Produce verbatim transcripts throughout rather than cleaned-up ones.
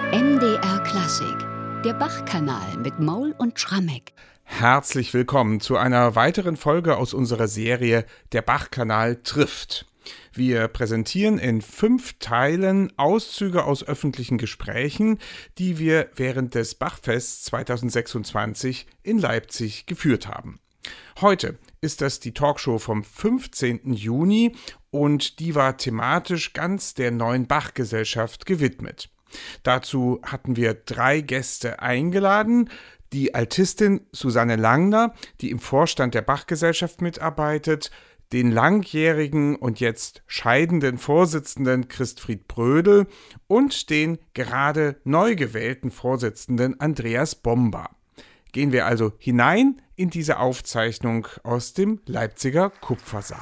M D R Klassik, der Bach-Kanal mit Maul und Schrammeck. Herzlich willkommen zu einer weiteren Folge aus unserer Serie Der Bach-Kanal trifft. Wir präsentieren in fünf Teilen Auszüge aus öffentlichen Gesprächen, die wir während des Bachfests zweitausendsechsundzwanzig in Leipzig geführt haben. Heute ist das die Talkshow vom fünfzehnten Juni und die war thematisch ganz der neuen Bach-Gesellschaft gewidmet. Dazu hatten wir drei Gäste eingeladen: die Altistin Susanne Langner, die im Vorstand der Bach-Gesellschaft mitarbeitet, den langjährigen und jetzt scheidenden Vorsitzenden Christfried Brödel und den gerade neu gewählten Vorsitzenden Andreas Bomba. Gehen wir also hinein in diese Aufzeichnung aus dem Leipziger Kupfersaal.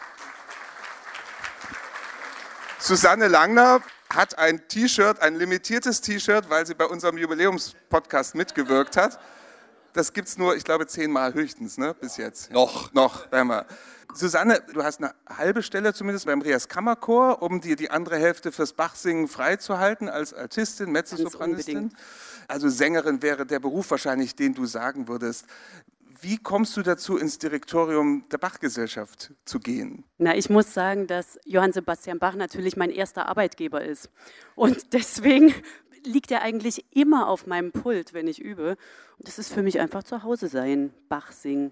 Susanne Langner hat ein T-Shirt, ein limitiertes T-Shirt, weil sie bei unserem Jubiläumspodcast mitgewirkt hat. Das gibt es nur, ich glaube, zehnmal höchstens, ne, bis jetzt. Noch. Noch, wärmer. Susanne, du hast eine halbe Stelle zumindest beim Rias Kammerchor, um dir die andere Hälfte fürs Bachsingen freizuhalten als Altistin, Mezzosopranistin. Also Sängerin wäre der Beruf wahrscheinlich, den du sagen würdest. Wie kommst du dazu, ins Direktorium der Bach-Gesellschaft zu gehen? Na, ich muss sagen, dass Johann Sebastian Bach natürlich mein erster Arbeitgeber ist. Und deswegen liegt er eigentlich immer auf meinem Pult, wenn ich übe. Und das ist für mich einfach zu Hause sein, Bach singen.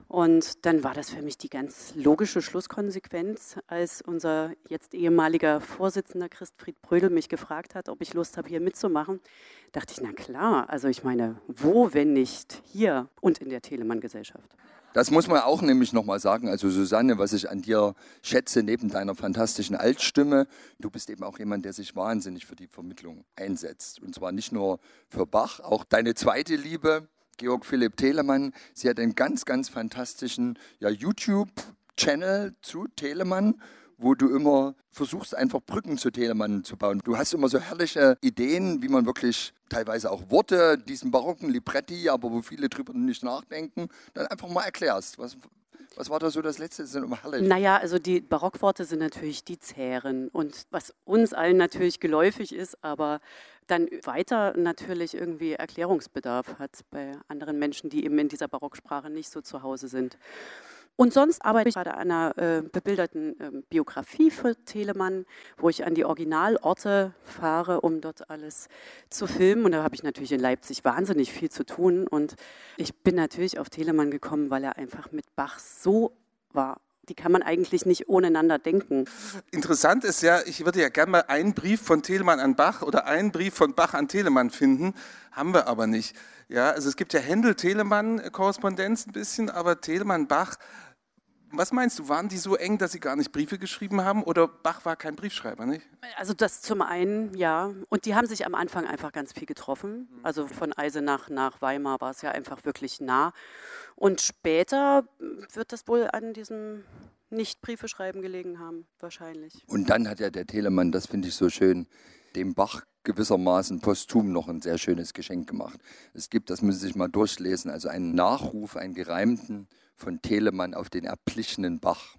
Und dann war das für mich die ganz logische Schlusskonsequenz, als unser jetzt ehemaliger Vorsitzender Christfried Brödel mich gefragt hat, ob ich Lust habe, hier mitzumachen. Dachte ich, na klar, also ich meine, wo, wenn nicht hier und in der Telemann-Gesellschaft. Das muss man auch nämlich nochmal sagen. Also Susanne, was ich an dir schätze, neben deiner fantastischen Altstimme, du bist eben auch jemand, der sich wahnsinnig für die Vermittlung einsetzt. Und zwar nicht nur für Bach, auch deine zweite Liebe, Georg Philipp Telemann. Sie hat einen ganz, ganz fantastischen ja, YouTube-Channel zu Telemann, wo du immer versuchst, einfach Brücken zu Telemann zu bauen. Du hast immer so herrliche Ideen, wie man wirklich teilweise auch Worte, diesen barocken Libretti, aber wo viele drüber nicht nachdenken, dann einfach mal erklärst. Was, was war da so das Letzte? Das sind immer herrlich. Naja, also die Barockworte sind natürlich die Zähren. Und was uns allen natürlich geläufig ist, aber dann weiter natürlich irgendwie Erklärungsbedarf hat bei anderen Menschen, die eben in dieser Barocksprache nicht so zu Hause sind. Und sonst arbeite ich gerade an einer äh, bebilderten äh, Biografie für Telemann, wo ich an die Originalorte fahre, um dort alles zu filmen. Und da habe ich natürlich in Leipzig wahnsinnig viel zu tun. Und ich bin natürlich auf Telemann gekommen, weil er einfach mit Bach so war. Die kann man eigentlich nicht ohneinander denken. Interessant ist ja, ich würde ja gerne mal einen Brief von Telemann an Bach oder einen Brief von Bach an Telemann finden, haben wir aber nicht. Ja, also es gibt ja Händel-Telemann-Korrespondenz ein bisschen, aber Telemann-Bach, was meinst du, waren die so eng, dass sie gar nicht Briefe geschrieben haben, oder Bach war kein Briefschreiber, nicht? Also das zum einen, ja. Und die haben sich am Anfang einfach ganz viel getroffen. Also von Eisenach nach Weimar war es ja einfach wirklich nah. Und später wird das wohl an diesem Nicht-Briefe schreiben gelegen haben, wahrscheinlich. Und dann hat ja der Telemann, das finde ich so schön, dem Bach gewissermaßen posthum noch ein sehr schönes Geschenk gemacht. Es gibt, das müssen Sie sich mal durchlesen, also einen Nachruf, einen gereimten von Telemann auf den erblichenen Bach.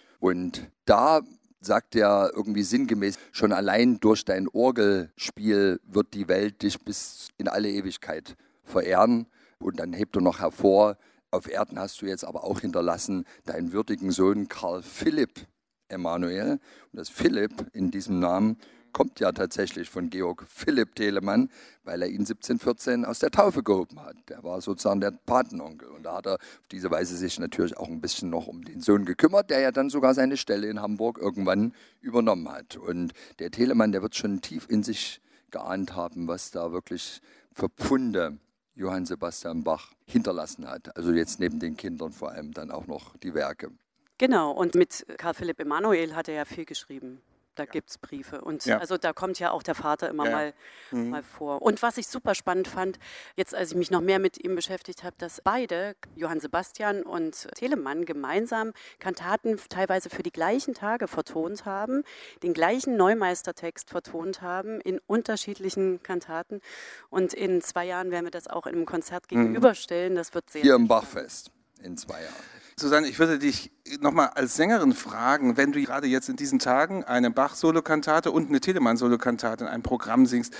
Und da sagt er irgendwie sinngemäß, schon allein durch dein Orgelspiel wird die Welt dich bis in alle Ewigkeit verehren. Und dann hebt er noch hervor, auf Erden hast du jetzt aber auch hinterlassen deinen würdigen Sohn Karl Philipp Emanuel. Und das Philipp in diesem Namen kommt ja tatsächlich von Georg Philipp Telemann, weil er ihn siebzehnhundertvierzehn aus der Taufe gehoben hat. Der war sozusagen der Patenonkel. Und da hat er auf diese Weise sich natürlich auch ein bisschen noch um den Sohn gekümmert, der ja dann sogar seine Stelle in Hamburg irgendwann übernommen hat. Und der Telemann, der wird schon tief in sich geahnt haben, was da wirklich für Pfunde Johann Sebastian Bach hinterlassen hat. Also jetzt neben den Kindern vor allem dann auch noch die Werke. Genau, und mit Karl Philipp Emanuel hat er ja viel geschrieben. Da gibt es Briefe. Und ja. Also da kommt ja auch der Vater immer ja. mal, mhm. mal vor. Und was ich super spannend fand, jetzt als ich mich noch mehr mit ihm beschäftigt habe, dass beide, Johann Sebastian und Telemann, gemeinsam Kantaten teilweise für die gleichen Tage vertont haben, den gleichen Neumeistertext vertont haben in unterschiedlichen Kantaten. Und in zwei Jahren werden wir das auch in einem Konzert gegenüberstellen. Das wird sehr Hier im Bachfest in zwei Jahren. Susanne, ich würde dich nochmal als Sängerin fragen, wenn du gerade jetzt in diesen Tagen eine Bach-Solokantate und eine Telemann-Solokantate in einem Programm singst,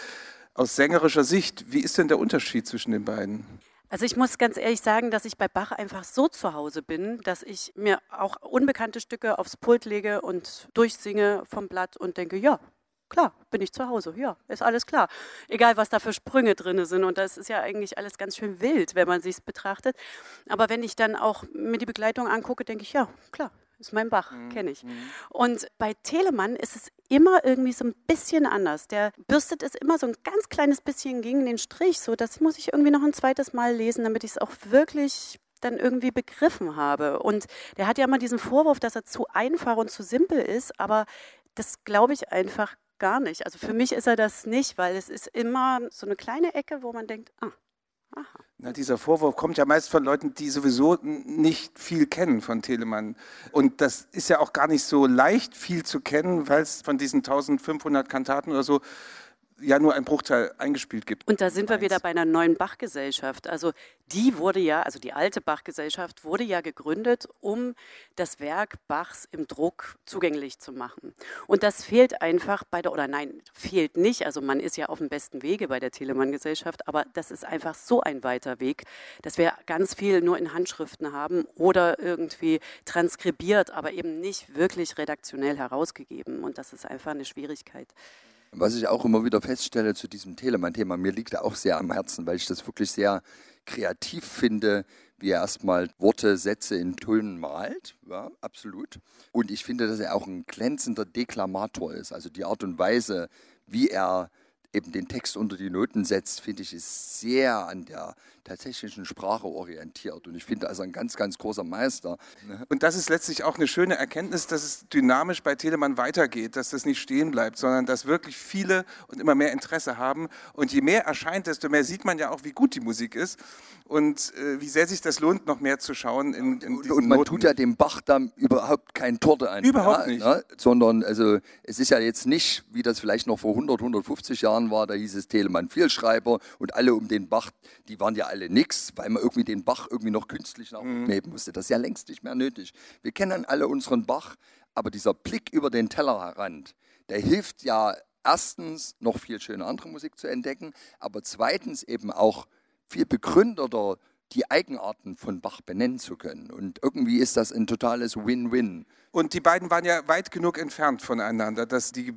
aus sängerischer Sicht, wie ist denn der Unterschied zwischen den beiden? Also ich muss ganz ehrlich sagen, dass ich bei Bach einfach so zu Hause bin, dass ich mir auch unbekannte Stücke aufs Pult lege und durchsinge vom Blatt und denke, ja, klar, bin ich zu Hause, ja, ist alles klar. Egal, was da für Sprünge drin sind und das ist ja eigentlich alles ganz schön wild, wenn man sich betrachtet. Aber wenn ich dann auch mir die Begleitung angucke, denke ich, ja, klar. Ist mein Bach, kenne ich. Und bei Telemann ist es immer irgendwie so ein bisschen anders. Der bürstet es immer so ein ganz kleines bisschen gegen den Strich, so das muss ich irgendwie noch ein zweites Mal lesen, damit ich es auch wirklich dann irgendwie begriffen habe. Und der hat ja immer diesen Vorwurf, dass er zu einfach und zu simpel ist, aber das glaube ich einfach gar nicht. Also für mich ist er das nicht, weil es ist immer so eine kleine Ecke, wo man denkt, ah, aha. Na, dieser Vorwurf kommt ja meist von Leuten, die sowieso nicht viel kennen von Telemann. Und das ist ja auch gar nicht so leicht, viel zu kennen, weil es von diesen eintausendfünfhundert Kantaten oder so ja nur ein Bruchteil eingespielt gibt. Und da sind wir wieder bei einer neuen Bachgesellschaft. Also die wurde ja, also die alte Bachgesellschaft wurde ja gegründet, um das Werk Bachs im Druck zugänglich zu machen. Und das fehlt einfach bei der, oder nein, fehlt nicht, also man ist ja auf dem besten Wege bei der Telemann-Gesellschaft, aber das ist einfach so ein weiter Weg, dass wir ganz viel nur in Handschriften haben oder irgendwie transkribiert, aber eben nicht wirklich redaktionell herausgegeben. Und das ist einfach eine Schwierigkeit. Was ich auch immer wieder feststelle zu diesem Telemann-Thema, mir liegt er auch sehr am Herzen, weil ich das wirklich sehr kreativ finde, wie er erstmal Worte, Sätze in Tönen malt, ja, absolut. Und ich finde, dass er auch ein glänzender Deklamator ist, also die Art und Weise, wie er eben den Text unter die Noten setzt, finde ich, ist sehr an der tatsächlichen Sprache orientiert. Und ich finde, er ist ein ganz, ganz großer Meister. Und das ist letztlich auch eine schöne Erkenntnis, dass es dynamisch bei Telemann weitergeht, dass das nicht stehen bleibt, sondern dass wirklich viele und immer mehr Interesse haben. Und je mehr erscheint, desto mehr sieht man ja auch, wie gut die Musik ist und äh, wie sehr sich das lohnt, noch mehr zu schauen. In, in und, und man Noten. tut ja dem Bach dann überhaupt kein Torte an. Überhaupt ja, nicht. Ne? Sondern also, es ist ja jetzt nicht, wie das vielleicht noch vor hundert, hundertfünfzig Jahren war, da hieß es Telemann Vielschreiber und alle um den Bach, die waren ja alle nix, weil man irgendwie den Bach irgendwie noch künstlich nach oben heben musste. Das ist ja längst nicht mehr nötig. Wir kennen alle unseren Bach, aber dieser Blick über den Tellerrand, der hilft ja erstens noch viel schöne andere Musik zu entdecken, aber zweitens eben auch viel begründeter die Eigenarten von Bach benennen zu können. Und irgendwie ist das ein totales Win-Win. Und die beiden waren ja weit genug entfernt voneinander, dass die